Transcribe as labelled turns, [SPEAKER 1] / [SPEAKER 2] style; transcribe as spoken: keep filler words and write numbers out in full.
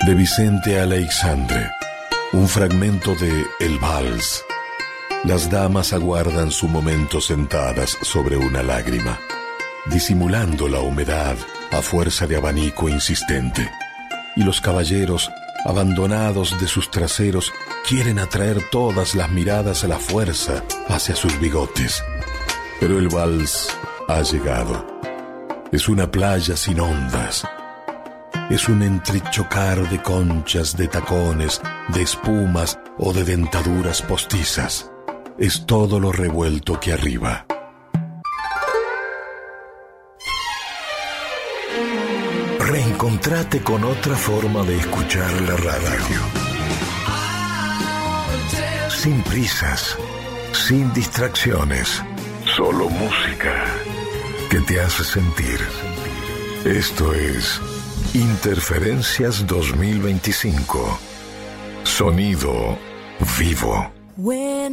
[SPEAKER 1] De Vicente Aleixandre, un fragmento de El Vals. Las damas aguardan su momento sentadas sobre una lágrima, disimulando la humedad a fuerza de abanico insistente. Y los caballeros, abandonados de sus traseros, quieren atraer todas las miradas a la fuerza hacia sus bigotes. Pero el vals ha llegado. Es una playa sin ondas. Es un entrechocar de conchas, de tacones, de espumas o de dentaduras postizas. Es todo lo revuelto que arriba.
[SPEAKER 2] Reencontrate con otra forma de escuchar la radio. Sin prisas, sin distracciones, solo música que te hace sentir. Esto es Interferencias dos mil veinticinco. Sonido vivo.